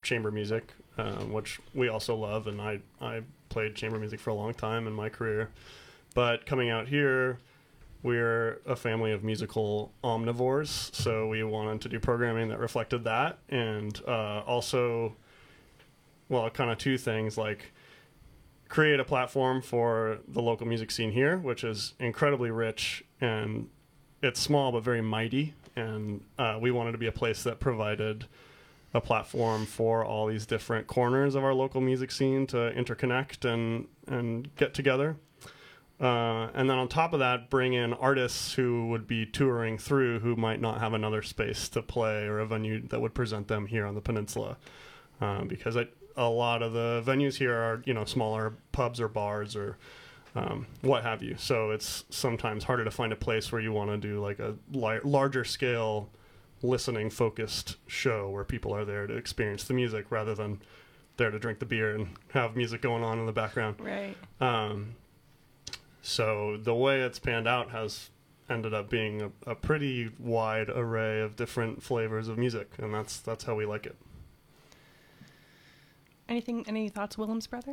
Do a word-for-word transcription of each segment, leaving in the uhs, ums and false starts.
chamber music, um, which we also love, and I, I played chamber music for a long time in my career. But coming out here, we're a family of musical omnivores, so we wanted to do programming that reflected that, and uh, also, well, kind of two things, like create a platform for the local music scene here, which is incredibly rich, and it's small but very mighty, and uh, we wanted to be a place that provided a platform for all these different corners of our local music scene to interconnect and, and get together. Uh, and then on top of that, bring in artists who would be touring through who might not have another space to play or a venue that would present them here on the peninsula. Um, because I, a lot of the venues here are, you know, smaller pubs or bars or um, what have you. So it's sometimes harder to find a place where you want to do like a li- larger scale listening focused show where people are there to experience the music rather than there to drink the beer and have music going on in the background. Right. Um, so the way it's panned out has ended up being a, a pretty wide array of different flavors of music, and that's that's how we like it. Anything? Any thoughts, Willem's brother?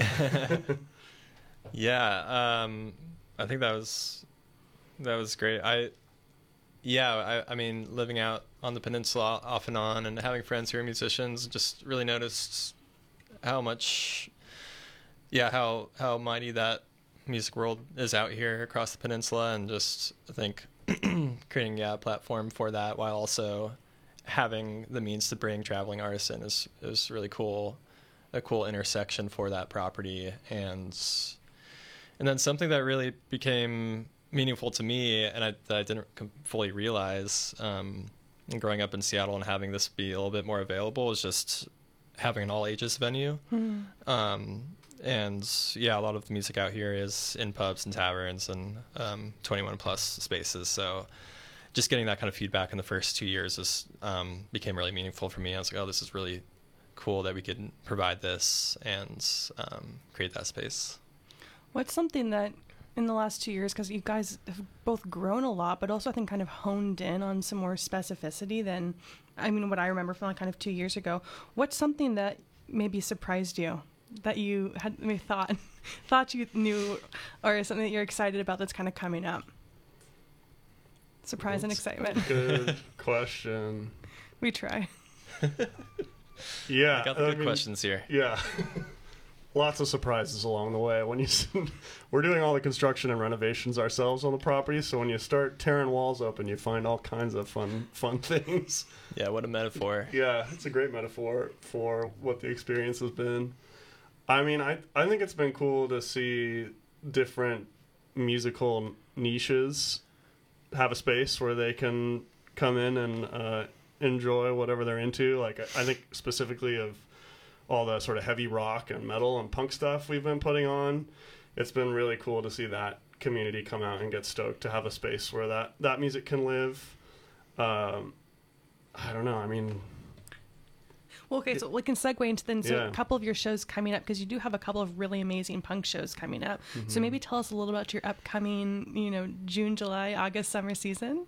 Yeah, um, I think that was that was great. I yeah, I, I mean, living out on the peninsula off and on, and having friends who are musicians, just really noticed how much, yeah, how how mighty that music world is out here across the peninsula, and just I think creating yeah, a platform for that while also having the means to bring traveling artists in is is really cool. A cool intersection for that property, and and then something that really became meaningful to me, and I, that I didn't fully realize, um, growing up in Seattle and having this be a little bit more available, is just having an all ages venue. Mm. Um, and yeah, a lot of the music out here is in pubs and taverns and um, twenty-one plus spaces. So just getting that kind of feedback in the first two years is um, became really meaningful for me. I was like, oh, this is really cool that we could provide this and um, create that space. What's something that in the last two years, because you guys have both grown a lot, but also I think kind of honed in on some more specificity than, I mean, what I remember from like kind of two years ago. What's something that maybe surprised you that you had maybe thought thought you knew, or something that you're excited about that's kind of coming up? Surprise that's and excitement. Good question. We try. Yeah, I got the good I mean, questions here. Yeah, lots of surprises along the way. When you we're doing all the construction and renovations ourselves on the property, so when you start tearing walls open, you find all kinds of fun fun things. Yeah, what a metaphor. Yeah, it's a great metaphor for what the experience has been. I mean, I I think it's been cool to see different musical niches have a space where they can come in and uh, enjoy whatever they're into. Like, I think specifically of all the sort of heavy rock and metal and punk stuff we've been putting on. It's been really cool to see that community come out and get stoked to have a space where that, that music can live. Um, I don't know. I mean... Well, okay, so we can segue into then so yeah. a couple of your shows coming up, because you do have a couple of really amazing punk shows coming up. Mm-hmm. So maybe tell us a little about your upcoming, you know, June, July, August summer season.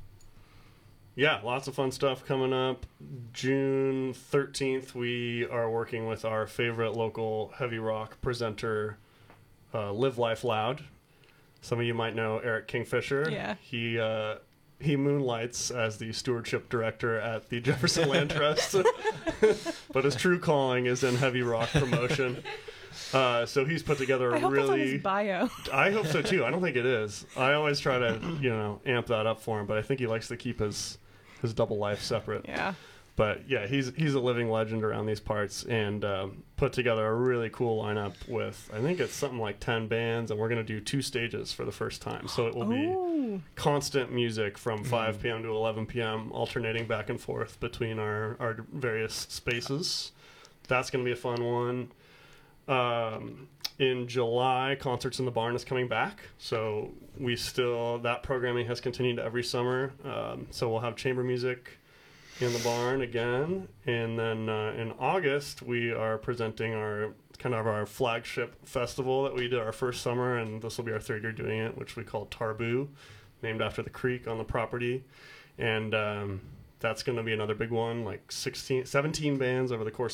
Yeah, lots of fun stuff coming up. June thirteenth, we are working with our favorite local heavy rock presenter, uh, Live Life Loud. Some of you might know Eric Kingfisher. Yeah. He uh, he moonlights as the stewardship director at the Jefferson Land Trust, but his true calling is in heavy rock promotion. Uh, so he's put together a I hope really. That's on his bio. I hope so too. I don't think it is. I always try to, you know, amp that up for him, but I think he likes to keep his his double life separate. Yeah. But yeah, he's he's a living legend around these parts, and um, put together a really cool lineup with, I think it's something like ten bands, and we're going to do two stages for the first time. So it will Ooh. be constant music from five p.m. to eleven p.m., alternating back and forth between our, our various spaces. That's going to be a fun one. Um, in July, Concerts in the Barn is coming back. So we still, that programming has continued every summer. Um, so we'll have chamber music in the barn again. And then uh, in August, we are presenting our kind of our flagship festival that we did our first summer, and this will be our third year doing it, which we call Tarboo, named after the creek on the property. And um, that's going to be another big one, like sixteen, seventeen bands over the course